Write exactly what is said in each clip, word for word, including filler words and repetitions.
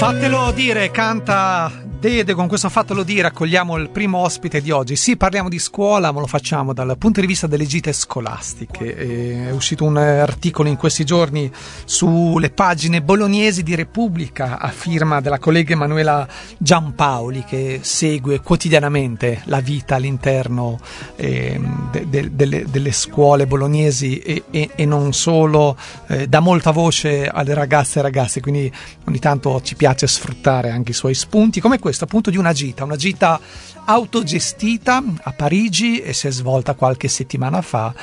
Fatelo dire, canta Dede, con questo Fatelo dire accogliamo il primo ospite di oggi. Sì, parliamo di scuola, ma lo facciamo dal punto di vista delle gite scolastiche. È uscito un articolo in questi giorni sulle pagine bolognesi di Repubblica a firma della collega Emanuela Giampaoli, che segue quotidianamente la vita all'interno eh, de, de, delle, delle scuole bolognesi e, e, e non solo, eh, dà molta voce alle ragazze e ragazzi, quindi ogni tanto ci piace sfruttare anche i suoi spunti, come questo appunto di una gita, una gita autogestita a Parigi, e si è svolta qualche settimana fa,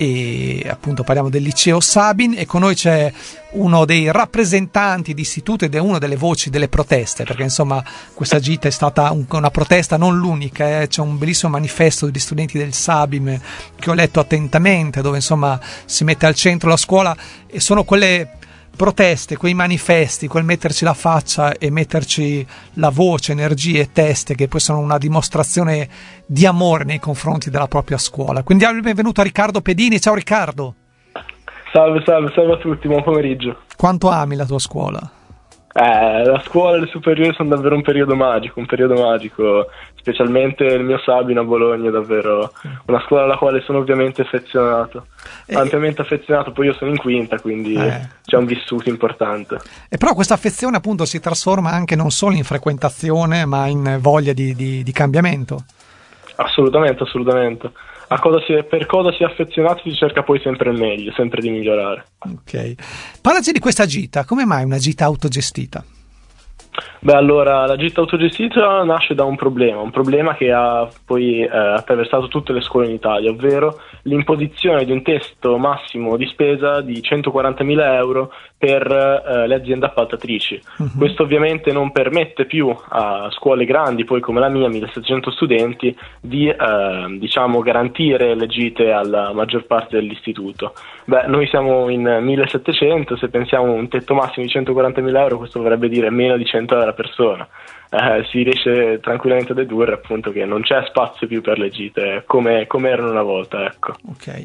e appunto parliamo del liceo Sabin, e con noi c'è uno dei rappresentanti di istituto ed è una delle voci delle proteste, perché insomma questa gita è stata un, una protesta, non l'unica, eh. C'è un bellissimo manifesto degli studenti del Sabin che ho letto attentamente, dove insomma si mette al centro la scuola, e sono quelle proteste, quei manifesti, quel metterci la faccia e metterci la voce, energie e teste, che poi sono una dimostrazione di amore nei confronti della propria scuola. Quindi diamo il benvenuto a Riccardo Pedini. Ciao Riccardo. Salve, salve, salve a tutti, buon pomeriggio. Quanto ami la tua scuola? Eh, la scuola e le superiori sono davvero un periodo magico, un periodo magico, specialmente il mio Sabino a Bologna è davvero una scuola alla quale sono ovviamente affezionato, eh, ampiamente affezionato, poi io sono in quinta, quindi eh. c'è un vissuto importante. E però questa affezione appunto si trasforma anche non solo in frequentazione, ma in voglia di, di, di cambiamento. Assolutamente, assolutamente. A cosa si è, per cosa si è affezionati si cerca poi sempre il meglio, sempre di migliorare. Ok. Parlaci di questa gita, come mai una gita autogestita? Beh, allora, la gita autogestita nasce da un problema, un problema che ha poi eh, attraversato tutte le scuole in Italia, ovvero l'imposizione di un testo massimo di spesa di centoquarantamila euro per eh, le aziende appaltatrici. Uh-huh. Questo ovviamente non permette più a scuole grandi, poi come la mia, millesettecento studenti, di eh, diciamo garantire le gite alla maggior parte dell'istituto. Beh, noi siamo in millesettecento, se pensiamo a un tetto massimo di centoquarantamila euro, questo vorrebbe dire meno di cento euro a persona. Eh, si riesce tranquillamente a dedurre appunto che non c'è spazio più per le gite come, come erano una volta, ecco. Ok.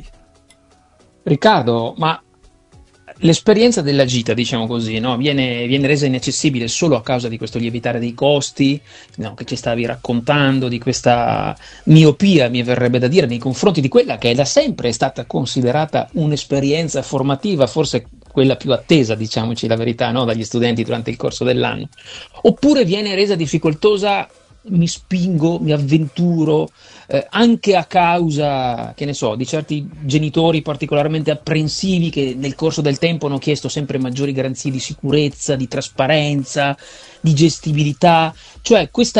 Riccardo, ma l'esperienza della gita, diciamo così, no, viene, viene resa inaccessibile solo a causa di questo lievitare dei costi, no, che ci stavi raccontando, di questa miopia, mi verrebbe da dire, nei confronti di quella che è da sempre è stata considerata un'esperienza formativa, forse quella più attesa, diciamoci la verità, no, dagli studenti durante il corso dell'anno. Oppure viene resa difficoltosa, mi spingo, mi avventuro, eh, anche a causa, che ne so, di certi genitori particolarmente apprensivi che nel corso del tempo hanno chiesto sempre maggiori garanzie di sicurezza, di trasparenza, di gestibilità, cioè questa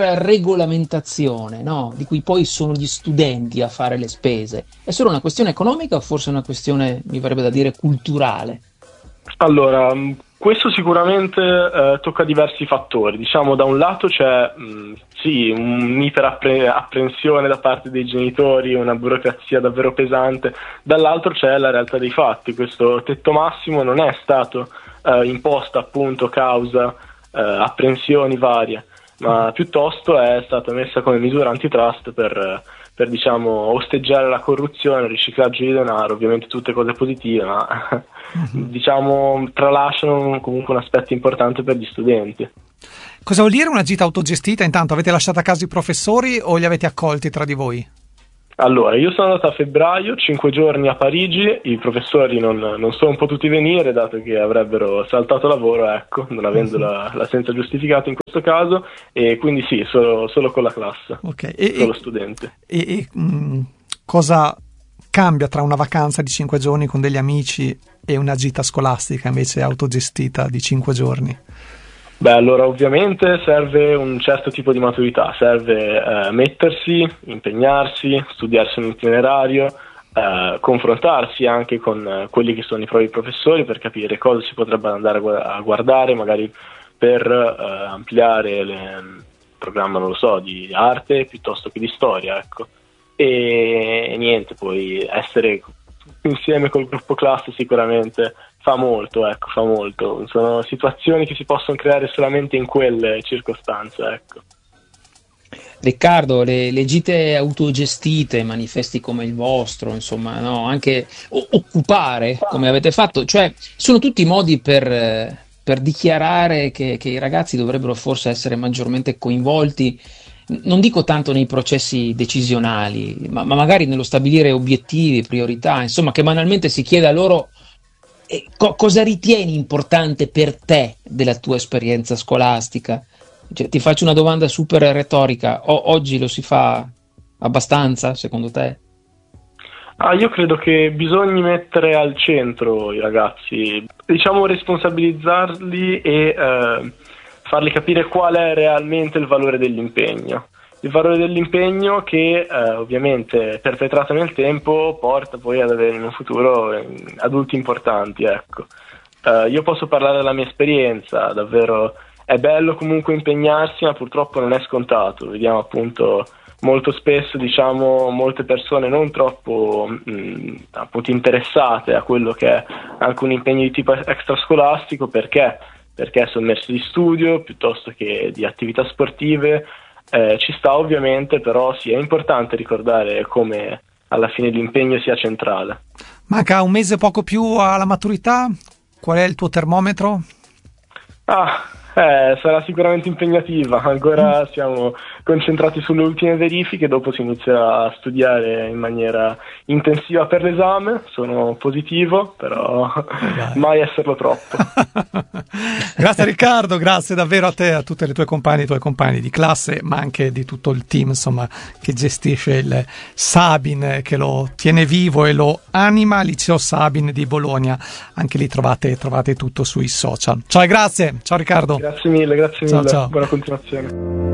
iperregolamentazione, no, di cui poi sono gli studenti a fare le spese. È solo una questione economica o forse una questione, mi verrebbe da dire, culturale? Allora, questo sicuramente eh, tocca diversi fattori. Diciamo, da un lato c'è mh, sì, un'iperapprensione da parte dei genitori, una burocrazia davvero pesante, dall'altro c'è la realtà dei fatti. Questo tetto massimo non è stato eh, imposto appunto causa eh, apprensioni varie, ma piuttosto è stata messa come misura antitrust per, per diciamo osteggiare la corruzione, il riciclaggio di denaro, ovviamente tutte cose positive, ma diciamo tralasciano comunque un aspetto importante per gli studenti. Cosa vuol dire una gita autogestita? Intanto avete lasciato a casa i professori o li avete accolti tra di voi? Allora, io sono andato a febbraio, cinque giorni a Parigi, i professori non, non sono potuti venire dato che avrebbero saltato lavoro, ecco, non avendo la, l'assenza giustificata in questo caso, e quindi sì, solo, solo con la classe, okay. e, solo e, studenti. E, e mh, cosa cambia tra una vacanza di cinque giorni con degli amici e una gita scolastica invece autogestita di cinque giorni? Beh, allora ovviamente serve un certo tipo di maturità, serve eh, mettersi, impegnarsi, studiarsi un itinerario, eh, confrontarsi anche con eh, quelli che sono i propri professori per capire cosa si potrebbe andare a guardare, magari per eh, ampliare le, il programma, non lo so, di arte piuttosto che di storia, ecco. E niente, poi essere insieme col gruppo classe sicuramente fa molto, ecco, fa molto. Sono situazioni che si possono creare solamente in quelle circostanze, ecco. Riccardo, le, le gite autogestite, manifesti come il vostro, insomma, no, anche o, occupare come avete fatto, cioè sono tutti modi per, per dichiarare che, che i ragazzi dovrebbero forse essere maggiormente coinvolti, non dico tanto nei processi decisionali, ma, ma magari nello stabilire obiettivi, priorità, insomma, che banalmente si chieda loro eh, co- cosa ritieni importante per te della tua esperienza scolastica. Cioè, ti faccio una domanda super retorica: o- oggi lo si fa abbastanza, secondo te? Ah, io credo che bisogna mettere al centro i ragazzi, diciamo responsabilizzarli e eh, farli capire qual è realmente il valore dell'impegno. Il valore dell'impegno che eh, ovviamente perpetrato nel tempo porta poi ad avere in un futuro eh, adulti importanti, ecco. Eh, io posso parlare della mia esperienza, davvero è bello comunque impegnarsi, ma purtroppo non è scontato. Vediamo appunto molto spesso, diciamo, molte persone non troppo mh, appunto interessate a quello che è anche un impegno di tipo extrascolastico, perché perché è sommerso di studio piuttosto che di attività sportive. Eh, ci sta ovviamente, però sì, è importante ricordare come alla fine l'impegno sia centrale. Manca un mese poco più alla maturità, qual è il tuo termometro? Ah, eh, sarà sicuramente impegnativa, ancora mm. siamo concentrati sulle ultime verifiche, dopo si inizierà a studiare in maniera intensiva per l'esame. Sono positivo, però Vai. mai esserlo troppo. Grazie Riccardo, grazie davvero a te, a tutte le tue compagne e i tuoi compagni di classe, ma anche di tutto il team, insomma, che gestisce il Sabin, che lo tiene vivo e lo anima, Liceo Sabin di Bologna. Anche lì trovate, trovate tutto sui social. Ciao e grazie, ciao Riccardo. Grazie mille, grazie mille, ciao, ciao. Buona continuazione.